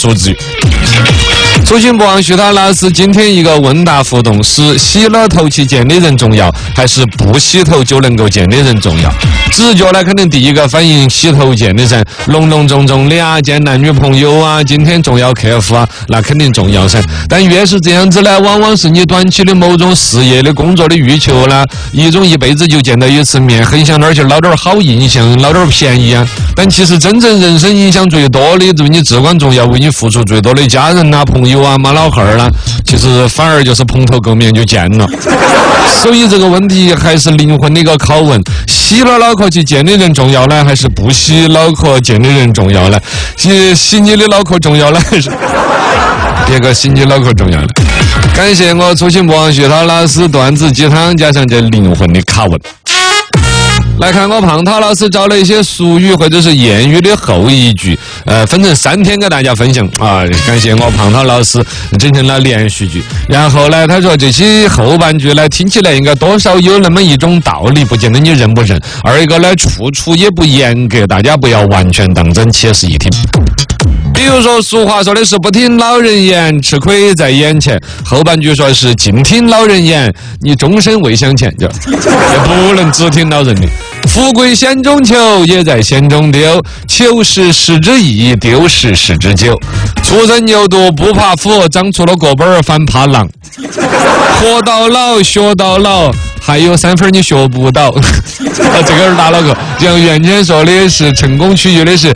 数字。初心不忘徐涛老师今天一个问答互动是：洗了头去见的人重要，还是不洗头就能够见的人重要？直觉呢，肯定第一个反应洗头见的人，隆隆重重的啊，见男女朋友啊，今天重要客户啊，那肯定重要噻。但越是这样子呢，往往是你短期的某种事业的工作的欲求呢，一种一辈子就见到一次面，很想那儿去捞点好印象，捞点便宜啊。但其实真正人生影响最多的，对你至关重要、为你付出最多的家人啊、朋友啊、妈老汉儿啦，其实反而就是蓬头垢面就见了。所以这个问题还是灵魂的一个拷问：洗了脑壳去见的人重要呢，还是不洗脑壳见的人重要呢？洗你的脑壳重要呢，还是别个洗你脑壳重要呢？感谢我初心不忘徐涛老师段子鸡汤加上这灵魂的拷问。来看我胖涛老师找了一些俗语或者是谚语的后一句，分成3天给大家分享啊！感谢我胖涛老师整成了连续剧。然后呢，他说这些后半句呢，听起来应该多少有那么一种道理，不见得你认不认。二一个呢，处处也不严格，大家不要完全当真，且试一听。比如说，俗话说的是不听老人言，吃亏在眼前。后半句说是尽听老人言，你终身未享钱，就不能只听老人的。富贵险中求，也在险中丢。求是失之易，丢是失之久。初生牛犊不怕虎，长出了个本反怕狼。活到老，学到老。还有3分你学不到，这个是打了个。像袁谦说的是成功取决的是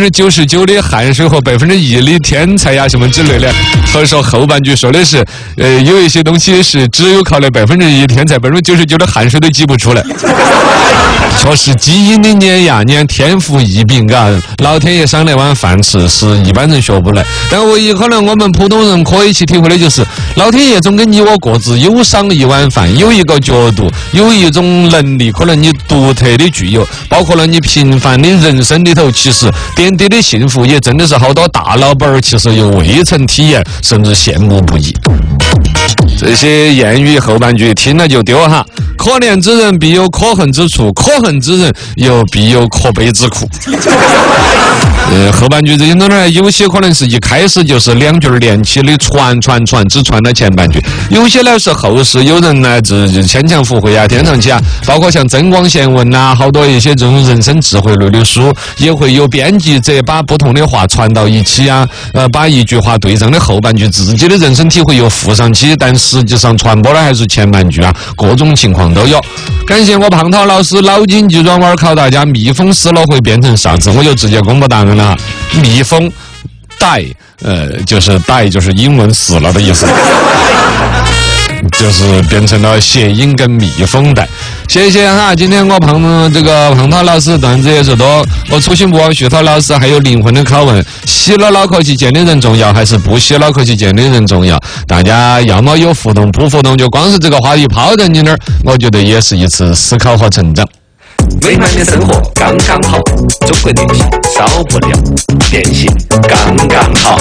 99%的汗水和1%的天才呀什么之类的。所以说后半句说的是，有一些东西是只有靠了1%天才，99%的汗水都挤不出来。确实基因的碾压，你看天赋异禀，嘎，老天爷赏那碗饭吃是一般人学不来。但唯一可能我们普通人可以去体会的就是，老天爷总跟你我各自有赏一碗饭，有一个角度，有一种能力，可能你独特的具有，包括了你平凡的人生里头，其实点滴的幸福也真的是好多大老板儿其实又未曾体验，甚至羡慕不已。这些谚语后半句听了就丢哈，可怜之人必有可恨之处，可恨之人又必有可悲之苦。后半句这些呢，有些可能是一开始就是2句连起的传，只传了前半句；有些呢是后世有人呢是牵强附会啊、添上去啊，包括像增广贤文呐，好多一些这种人生智慧类的书，也会有编辑者把不同的话传到一起啊，把一句话对上的后半句自己的人生体会又附上去，但实际上传播的还是前半句啊，各种情况都有。感谢我胖涛老师脑筋急转弯考大家，蜜蜂死了会变成啥子？我就直接公布答案了。蜜蜂 die， 就是英文死了的意思。就是变成了谐音跟蜜蜂带。谢谢哈，今天我胖涛老师段子也是多，我初心不忘徐涛老师还有灵魂的拷问：洗了脑壳去见的人重要，还是不洗脑壳去见的人重要？大家要么有互动，不互动就光是这个话题抛在你那儿，我觉得也是一次思考和成长。 美满的生活刚刚好，中国电信少不了，电信刚刚好。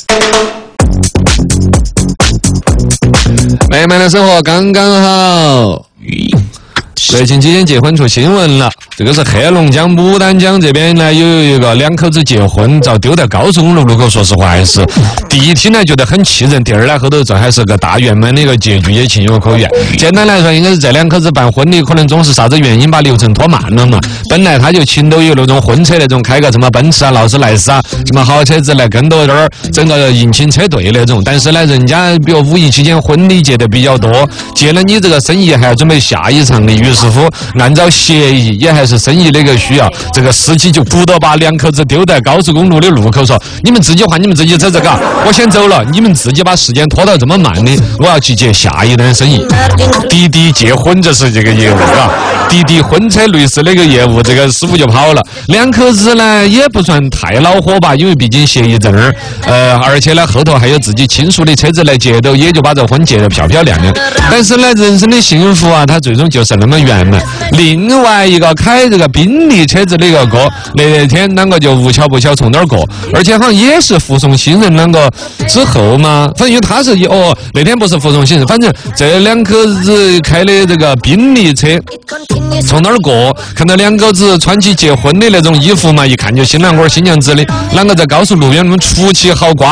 美满的生活刚刚好。最近几天结婚出新闻了，这个是黑龙江牡丹江这边呢有一个2口子结婚遭丢在高速公路路口，说实话还是第一听呢觉得很气人，第二呢后头这还是个大圆满的一个结局，也情有可原。简单来说，应该是这2口子办婚礼可能总是啥子原因把流程拖慢了嘛。本来他就情都有那种婚车那种，开个什么奔驰啊、劳斯莱斯啊什么好车子来跟到这儿整个迎亲车队那种，但是呢人家比如5一期间婚礼结得比较多，结了你这个生意还要准备下一场的，于是乎按照协议也还是生意的一个需要，这个司机就不得把2口子丢在高速公路的路口说，你们自己换你们自己车子嘎，我先走了，你们自己把时间拖到这么慢的，我要去接下一单生意。滴滴结婚这是这个业务嘎，滴滴婚车类似那个业务，这个师傅就跑了。2口子呢也不算太恼火吧，因为毕竟协议在那儿，而且呢后头还有自己亲属的车子来接到，也就把这婚结得漂漂亮亮。但是呢人生的幸福啊，它最终就是那么圆满。另外一个开这个宾利车子的一个哥，那天啷个就无巧不巧从那儿过，而且好像也是护送新人啷个之后嘛，反正因为他是那天不是护送新人，反正这2口子开的这个宾利车从那儿过，看到2口子穿起结婚的那种衣服嘛，一看就新郎官新娘子的，啷个在高速路边那么出奇好刮